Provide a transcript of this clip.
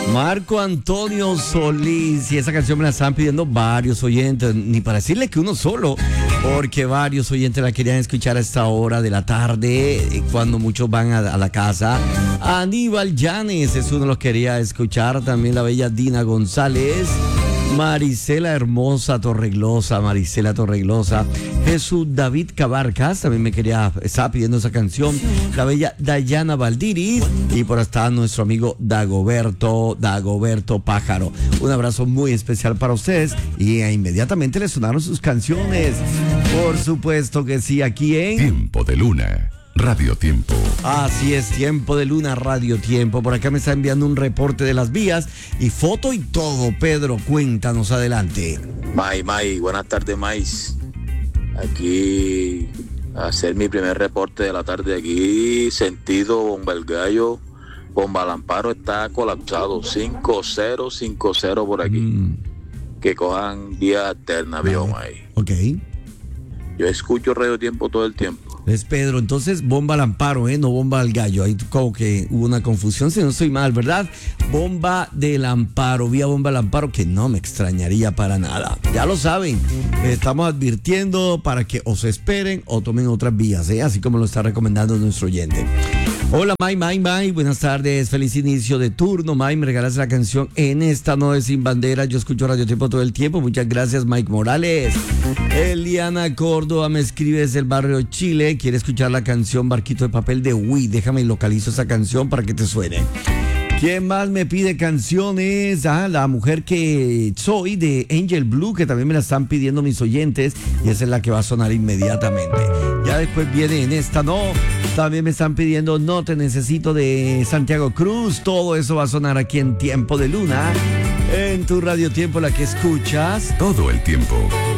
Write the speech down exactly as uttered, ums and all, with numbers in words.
Marco Antonio Solís, y esa canción me la están pidiendo varios oyentes, ni para decirle que uno solo, porque varios oyentes la querían escuchar a esta hora de la tarde, cuando muchos van a, a la casa. Aníbal Llanes es uno de los que quería escuchar, también la bella Dina González, Marisela Hermosa Torreglosa, Marisela Torreglosa, Jesús David Cabarcas, también me quería, estaba pidiendo esa canción, la bella Dayana Valdiris, y por hasta nuestro amigo Dagoberto, Dagoberto Pájaro. Un abrazo muy especial para ustedes, y eh, inmediatamente les sonaron sus canciones. Por supuesto que sí, aquí en Tiempo de Luna, Radio Tiempo. Así es, Tiempo de Luna, Radio Tiempo. Por acá me está enviando un reporte de las vías y foto y todo. Pedro, cuéntanos, adelante. May, May, buenas tardes, Mais. Aquí a hacer mi primer reporte de la tarde. Aquí, sentido Bomba el Gallo, Bomba al Amparo está colapsado. cinco cero, cinco cero por aquí. Mm. Que cojan vía alterna, avión, May. Ok. Yo escucho Radio Tiempo todo el tiempo. Es Pedro, entonces Bomba al Amparo, ¿eh? No Bomba al Gallo. Ahí como que hubo una confusión, si no estoy mal, ¿verdad? Bomba del Amparo, vía Bomba al Amparo, que no me extrañaría para nada. Ya lo saben, estamos advirtiendo para que o se esperen o tomen otras vías, ¿eh? Así como lo está recomendando nuestro oyente. Hola, May, May, May, buenas tardes, feliz inicio de turno. May, me regalas la canción En esta noche sin bandera. Yo escucho Radio Tiempo todo el tiempo. Muchas gracias, Mike Morales. Eliana Córdoba me escribe desde el barrio Chile. Quiere escuchar la canción Barquito de Papel de Wii. Déjame localizo esa canción para que te suene. ¿Quién más me pide canciones? Ah, la mujer que soy de Angel Blue, que también me la están pidiendo mis oyentes, y esa es la que va a sonar inmediatamente. Ya después viene En esta no. También me están pidiendo No te necesito de Santiago Cruz. Todo eso va a sonar aquí en Tiempo de Luna, en tu Radio Tiempo, la que escuchas todo el tiempo.